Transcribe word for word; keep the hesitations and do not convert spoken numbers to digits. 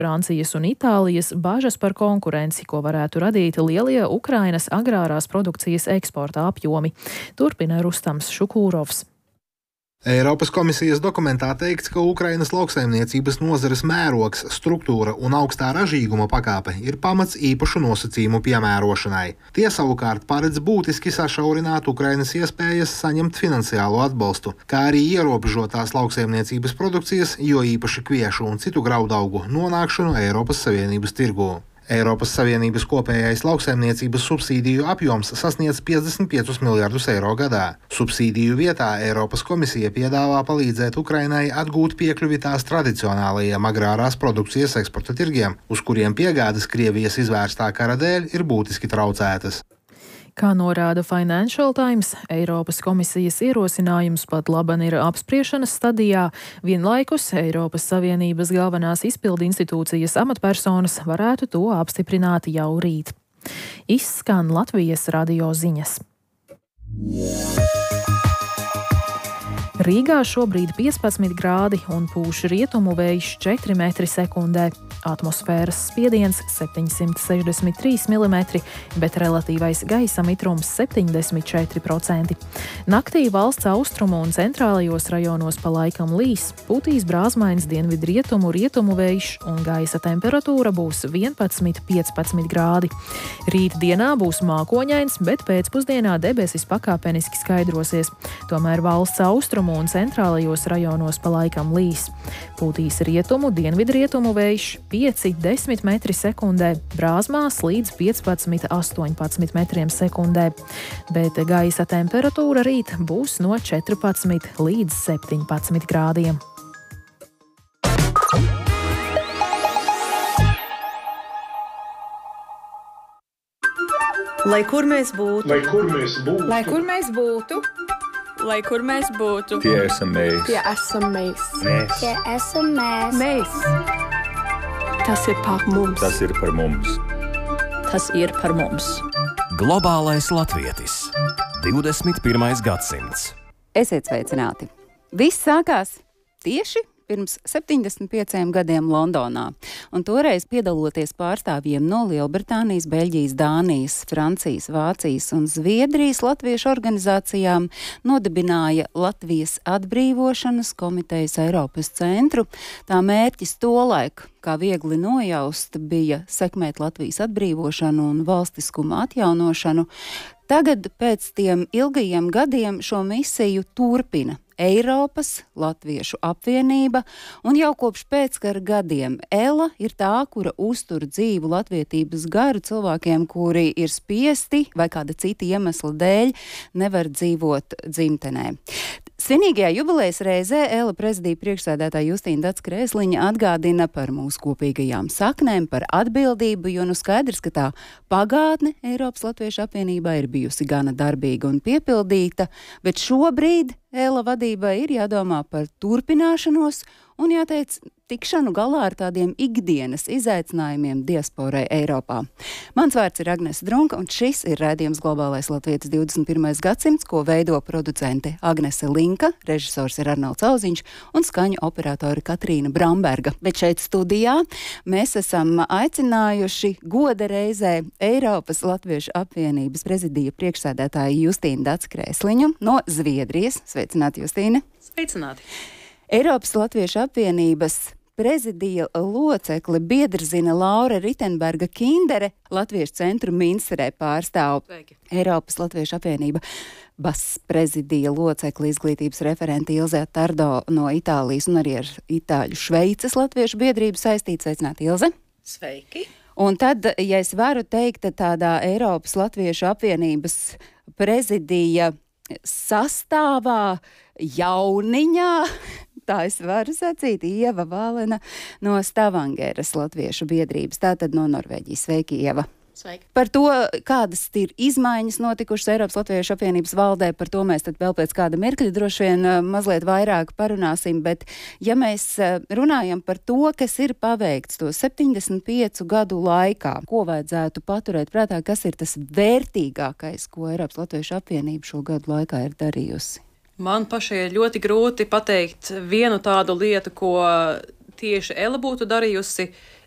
Francijas un Itālijas bažas par konkurenci, ko varētu radīt lielie Ukrainas agrārās produkcijas eksporta apjomi. Turpina Rustams Šukūrovs. Eiropas komisijas dokumentā teikts, ka Ukrainas lauksaimniecības nozares mērogs, struktūra un augstā ražīguma pakāpe ir pamats īpašu nosacījumu piemērošanai. Tie savukārt paredz būtiski sašaurināt Ukrainas iespējas saņemt finansiālo atbalstu, kā arī ierobežotās lauksaimniecības produkcijas, jo īpaši kviešu un citu graudaugu nonākšanu Eiropas Savienības tirgū. Eiropas Savienības kopējais lauksaimniecības subsīdiju apjoms sasniedz piecdesmit piecus miljardus eiro gadā. Subsīdiju vietā Eiropas komisija piedāvā palīdzēt Ukrainai atgūt piekļuvi tās tradicionālajiem agrārās produkcijas eksporta tirgiem, uz kuriem piegādes Krievijas izvērstā kara dēļ ir būtiski traucētas. Kā norāda Financial Times, Eiropas komisijas ierosinājums pat laban ir apspriešanas stadijā. Vienlaikus Eiropas Savienības galvenās izpildu institūcijas amatpersonas varētu to apstiprināt jau rīt. Izskan Latvijas radio ziņas. Rīgā šobrīd piecpadsmit grādi un pūš rietumu vējš četri metri sekundē. Atmosfēras spiediens septiņsimt sešdesmit trīs milimetri, bet relatīvais gaisa mitrums septiņdesmit četri procenti. Naktī valsts austrumu un centrālajos rajonos pa laikam līs, pūtīs brāzmains dienvidu rietumu rietumu vējš un gaisa temperatūra būs vienpadsmit piecpadsmit grādi. Rīt dienā būs mākoņains, bet pēcpusdienā debesis pakāpeniski skaidrosies. Tomēr valsts austrumu un centrālajos rajonos pa laikam līs. Pūtīs rietumu dienvidu rietumu vējš pieci līdz desmit metri sekundē, brāzmās līdz piecpadsmit līdz astoņpadsmit metriem sekundē, bet gaisa temperatūra rīt būs no četrpadsmit līdz septiņpadsmit grādiem. Lai kur mēs būtu, lai kur mēs būtu, lai kur mēs būtu, lai kur mēs būtu, tie esam mēs, tie esam mēs, mēs. tie esam mēs. mēs. Tas ir par mums. Tas ir par mums. Tas ir par mums. Globālais latvietis. divdesmit pirmais gadsimts. Esiet sveicināti! Viss sākās tieši pirms septiņdesmit pieciem gadiem Londonā, un toreiz piedaloties pārstāvjiem no Lielbritānijas, Beļģijas, Dānijas, Francijas, Vācijas un Zviedrijas latviešu organizācijām nodibināja Latvijas atbrīvošanas komitejas Eiropas centru. Tā mērķis tolaik, kā viegli nojaust, bija sekmēt Latvijas atbrīvošanu un valstiskuma atjaunošanu. Tagad pēc tiem ilgajiem gadiem šo misiju turpina Eiropas Latviešu apvienība, un jau kopš pēckara gadiem ELA ir tā, kura uztur dzīvu latvietības garu cilvēkiem, kuri ir spiesti vai kāda cita iemesla dēļ nevar dzīvot dzimtenē. Svinīgajā jubilejas reizē ELA prezidija priekšsēdētāja Justīna Dacks-Krēsliņa atgādina par mūsu kopīgajām saknēm, par atbildību, jo nu skaidrs, ka tā pagātne Eiropas Latviešu apvienībā ir bijusi gana darbīga un piepildīta, bet šobrīd ELA vadībai ir jādomā par turpināšanos un, jāteic, tikšanu galā ar tādiem ikdienas izaicinājumiem diasporai Eiropā. Mans vārds ir Agnese Drunka, un šis ir raidījums Globālais latvietis divdesmit pirmais gadsimts, ko veido producente Agnese Linka, režisors ir Arnolds Auziņš un skaņu operatori Katrīna Bramberga. Bet šeit studijā mēs esam aicinājuši goda reizē Eiropas Latviešu apvienības prezidija priekšsēdētāju Justīnu Dacks-Krēsliņu no Zviedrijas. Sveicināti, Justīne! Sveicināti! Eiropas Latviešu apvienības prezidija locekli biedrzina Laura Ritenberga Kindere, Latviešu centru Minsterē pārstāv. Sveiki. Eiropas Latviešu apvienība Bas prezidija locekli izglītības referenti Ilze Tardo no Itālijas un arī ar Itāļu Šveices Latviešu biedrību saistīts. Sveicināti, Ilze! Sveiki! Un tad, ja es varu teikt, tādā Eiropas Latviešu apvienības prezidija sastāvā jauniņā, tā es varu sacīt, Ieva Valena no Stavangeras Latviešu biedrības, tātad no Norvēģijas. Sveiki, Ieva! Sveiki! Par to, kādas ir izmaiņas notikušas Eiropas Latviešu apvienības valdē, par to mēs tad vēl pēc kāda mirkļa droši vien mazliet vairāk parunāsim, bet ja mēs runājam par to, kas ir paveikts to septiņdesmit piecu gadu laikā, ko vajadzētu paturēt prātā, kas ir tas vērtīgākais, ko Eiropas Latviešu apvienība šo gadu laikā ir darījusi? Man pašai ir ļoti grūti pateikt vienu tādu lietu, ko tieši ELA būtu darījusi.